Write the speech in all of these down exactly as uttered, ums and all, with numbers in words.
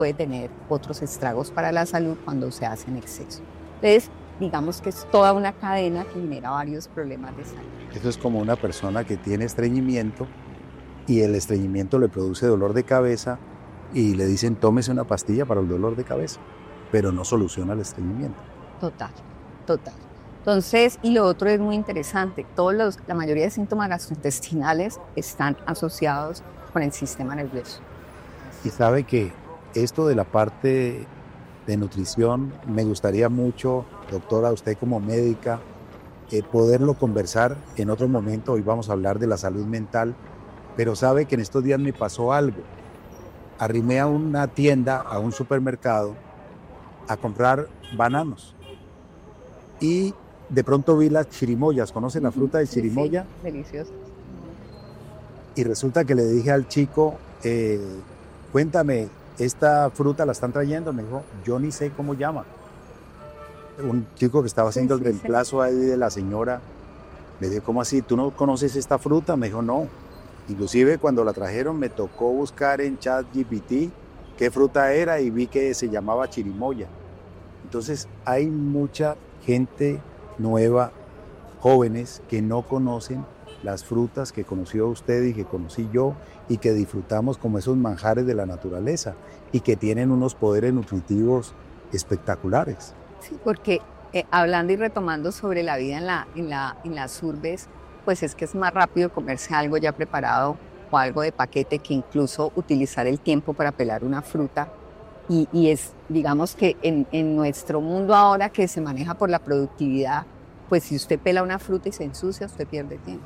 puede tener otros estragos para la salud cuando se hace en exceso. Entonces, digamos que es toda una cadena que genera varios problemas de salud. Esto es como una persona que tiene estreñimiento y el estreñimiento le produce dolor de cabeza y le dicen tómese una pastilla para el dolor de cabeza, pero no soluciona el estreñimiento. Total, total. Entonces, y lo otro es muy interesante, todos los, la mayoría de síntomas gastrointestinales están asociados con el sistema nervioso. Y sabe que esto de la parte de nutrición, me gustaría mucho, doctora, usted como médica, eh, poderlo conversar en otro momento. Hoy vamos a hablar de la salud mental, pero sabe que en estos días me pasó algo. Arrimé a una tienda, a un supermercado, a comprar bananos. Y de pronto vi las chirimoyas. ¿Conoce la fruta de chirimoya? Sí, sí, delicioso. Y resulta que le dije al chico, eh, cuéntame, ¿esta fruta la están trayendo? Me dijo, yo ni sé cómo llama. Un chico que estaba haciendo Sí, el sí, sí. reemplazo ahí de la señora, le dije, ¿cómo así? ¿Tú no conoces esta fruta? Me dijo, no. Inclusive cuando la trajeron me tocó buscar en ChatGPT qué fruta era y vi que se llamaba chirimoya. Entonces hay mucha gente nueva, jóvenes, que no conocen las frutas que conoció usted y que conocí yo y que disfrutamos como esos manjares de la naturaleza y que tienen unos poderes nutritivos espectaculares. Sí, porque eh, hablando y retomando sobre la vida en, la, en, la, en las urbes, pues es que es más rápido comerse algo ya preparado o algo de paquete que incluso utilizar el tiempo para pelar una fruta. Y, y es, digamos que en, en nuestro mundo ahora que se maneja por la productividad, pues si usted pela una fruta y se ensucia, usted pierde tiempo.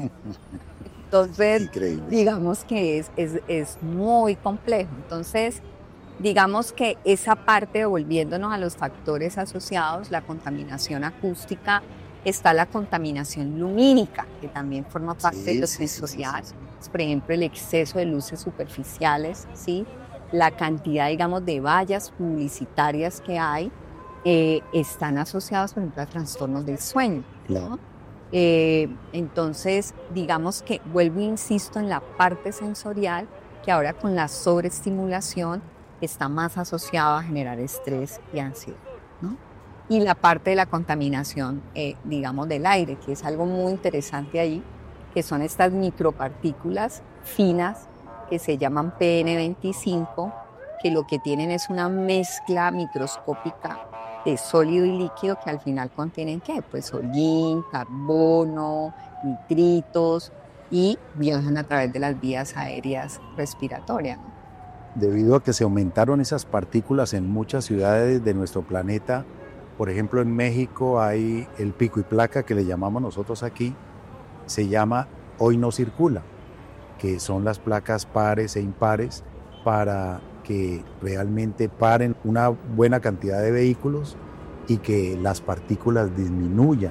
Entonces, Increíble. digamos que es, es, es muy complejo. Entonces, digamos que esa parte, volviéndonos a los factores asociados, la contaminación acústica, está la contaminación lumínica, que también forma parte Sí, de lo sí, sí, sensorial. sí, sí. Por ejemplo, el exceso de luces superficiales, ¿sí? La cantidad, digamos, de vallas publicitarias que hay, eh, están asociados, por ejemplo, a trastornos del sueño, ¿no? Claro. Eh, entonces, digamos que vuelvo e insisto en la parte sensorial, que ahora con la sobreestimulación está más asociado a generar estrés y ansiedad, ¿no? Y la parte de la contaminación, eh, digamos, del aire, que es algo muy interesante ahí, que son estas micropartículas finas que se llaman P M veinticinco, que lo que tienen es una mezcla microscópica de sólido y líquido que al final contienen, ¿qué? Pues hollín, carbono, nitritos y viajan a través de las vías aéreas respiratorias, ¿no? Debido a que se aumentaron esas partículas en muchas ciudades de nuestro planeta, por ejemplo en México hay el pico y placa que le llamamos nosotros aquí, se llama Hoy no circula, que son las placas pares e impares para que realmente paren una buena cantidad de vehículos y que las partículas disminuyan.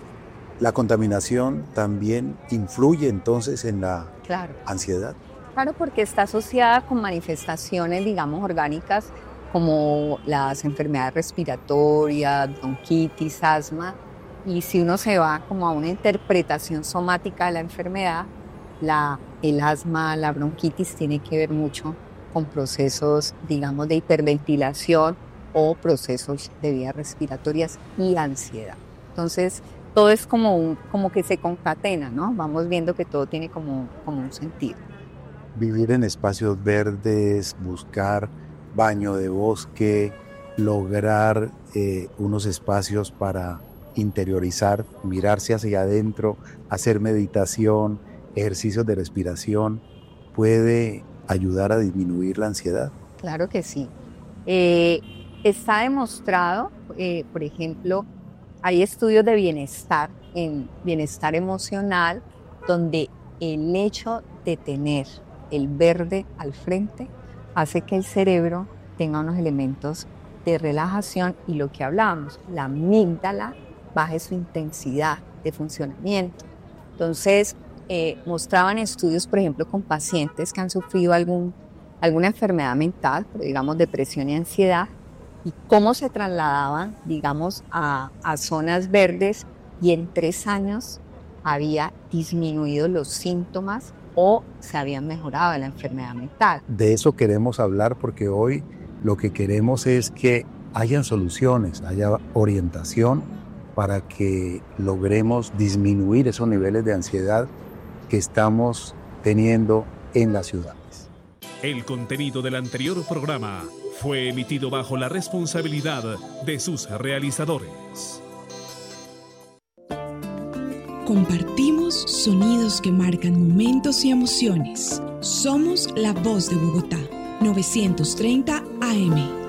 La contaminación también influye entonces en la Claro. ansiedad. Claro, porque está asociada con manifestaciones, digamos, orgánicas como las enfermedades respiratorias, bronquitis, asma. Y si uno se va como a una interpretación somática de la enfermedad, la, el asma, la bronquitis tiene que ver mucho con procesos, digamos, de hiperventilación o procesos de vías respiratorias y ansiedad. Entonces, todo es como, un, como que se concatena, ¿no? Vamos viendo que todo tiene como, como un sentido. Vivir en espacios verdes, buscar baño de bosque, lograr eh, unos espacios para interiorizar, mirarse hacia adentro, hacer meditación, ejercicios de respiración, puede ayudar a disminuir la ansiedad. Claro que sí. Eh, está demostrado, eh, por ejemplo, hay estudios de bienestar, en bienestar emocional, donde el hecho de tener el verde al frente hace que el cerebro tenga unos elementos de relajación y lo que hablábamos, la amígdala baje su intensidad de funcionamiento. Entonces, eh, mostraban estudios, por ejemplo, con pacientes que han sufrido algún, alguna enfermedad mental, digamos depresión y ansiedad, y cómo se trasladaban, digamos, a, a zonas verdes y en tres años había disminuido los síntomas o se habían mejorado la enfermedad mental. De eso queremos hablar porque hoy lo que queremos es que hayan soluciones, haya orientación para que logremos disminuir esos niveles de ansiedad que estamos teniendo en las ciudades. El contenido del anterior programa fue emitido bajo la responsabilidad de sus realizadores. Compartimos sonidos que marcan momentos y emociones. Somos la voz de Bogotá, novecientos treinta A M.